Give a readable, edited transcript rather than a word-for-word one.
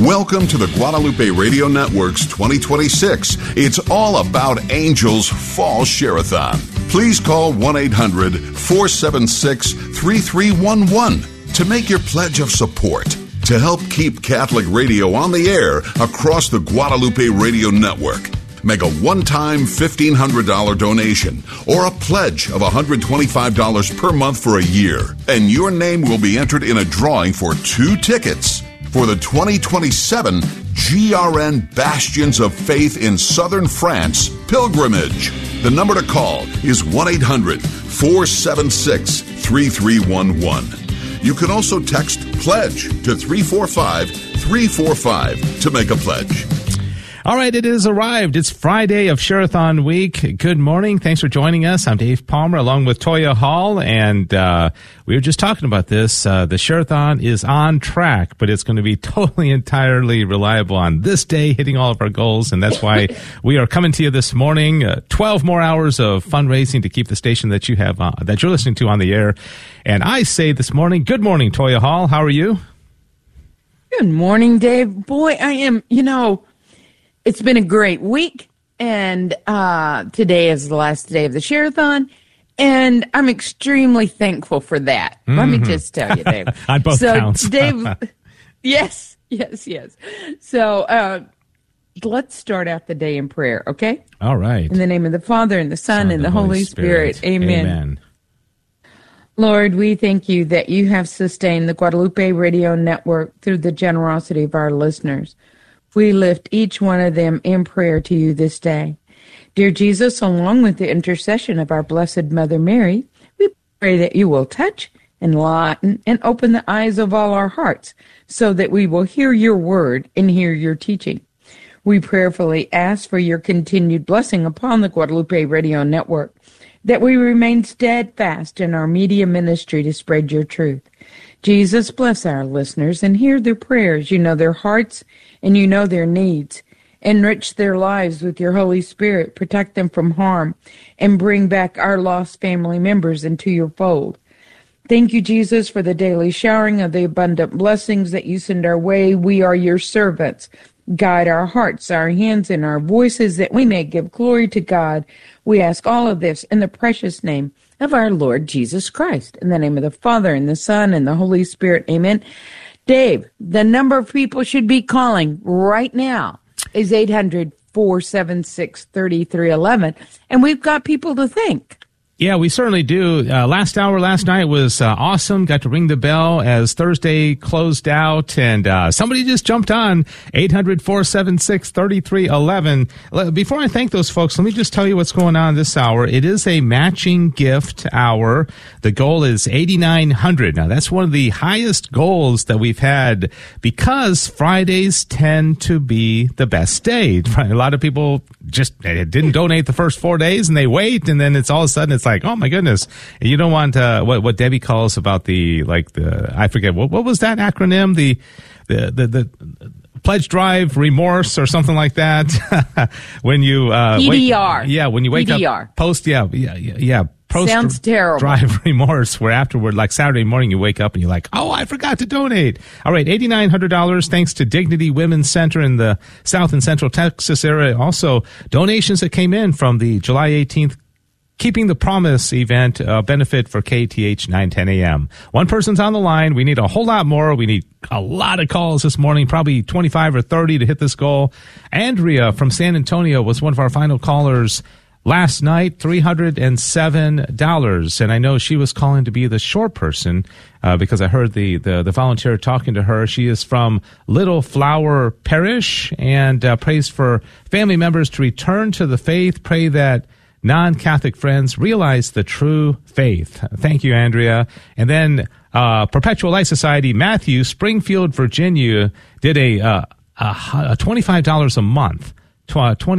Welcome to the Guadalupe Radio Network's 2026 It's All About Angels Fall Share-a-thon. Please call 1-800-476-3311 to make your pledge of support to help keep Catholic radio on the air across the Guadalupe Radio Network. Make a one-time $1,500 donation or a pledge of $125 per month for a year, and your name will be entered in a drawing for 2 tickets for the 2027 GRN Bastions of Faith in Southern France pilgrimage. The number to call is 1-800-476-3311. You can also text PLEDGE to 345-345 to make a pledge. All right, it has arrived. It's Friday of Share-a-thon week. Good morning. Thanks for joining us. I'm Dave Palmer along with Toya Hall, and we were just talking about this. The Share-a-thon is on track, but it's going to be totally, entirely reliable on this day, hitting all of our goals, and that's why we are coming to you this morning. 12 more hours of fundraising to keep the station that you have that you're listening to on the air. And I say this morning, good morning, Toya Hall. How are you? Good morning, Dave. Boy, I am, it's been a great week, and today is the last day of the Share-a-thon, and I'm extremely thankful for that. Mm-hmm. Let me just tell you, Dave. On both counts. Dave, yes. So let's start out the day in prayer, okay? All right. In the name of the Father, and the Son, and the Holy Spirit. Amen. Lord, we thank you that you have sustained the Guadalupe Radio Network through the generosity of our listeners. We lift each one of them in prayer to you this day. Dear Jesus, along with the intercession of our Blessed Mother Mary, we pray that you will touch, enlighten, and open the eyes of all our hearts so that we will hear your word and hear your teaching. We prayerfully ask for your continued blessing upon the Guadalupe Radio Network, that we remain steadfast in our media ministry to spread your truth. Jesus, bless our listeners and hear their prayers. You know their hearts and you know their needs. Enrich their lives with your Holy Spirit. Protect them from harm and bring back our lost family members into your fold. Thank you, Jesus, for the daily showering of the abundant blessings that you send our way. We are your servants. Guide our hearts, our hands, and our voices that we may give glory to God. We ask all of this in the precious name of our Lord Jesus Christ. In the name of the Father, and the Son, and the Holy Spirit. Amen. Dave, the number of people should be calling right now is 800-476-3311. And we've got people to thank. Yeah, we certainly do. Last night was awesome. Got to ring the bell as Thursday closed out, and somebody just jumped on 800-476-3311. Before I thank those folks, let me just tell you what's going on this hour. It is a matching gift hour. The goal is $8,900. Now, that's one of the highest goals that we've had because Fridays tend to be the best day. A lot of people just didn't donate the first 4 days, and they wait, and then it's all of a sudden it's like, oh my goodness, you don't want what Debbie calls about I forget what was that acronym, the pledge drive remorse or something like that. When you EDR, when you wake EDR. Up post post sounds terrible. Drive remorse, where afterward, like Saturday morning, you wake up and you're like, oh, I forgot to donate. All right, $8,900 thanks to Dignity Women's Center in the South and Central Texas area. Also, donations that came in from the July 18th Keeping the Promise event, benefit for KTH 910 AM. One person's on the line. We need a whole lot more. We need a lot of calls this morning, probably 25 or 30 to hit this goal. Andrea from San Antonio was one of our final callers last night, $307. And I know she was calling to be the short person because I heard the volunteer talking to her. She is from Little Flower Parish and prays for family members to return to the faith. Pray that non-Catholic friends realize the true faith. Thank you, Andrea. And then Perpetual Life Society, Matthew, Springfield, Virginia, did a $25 a month,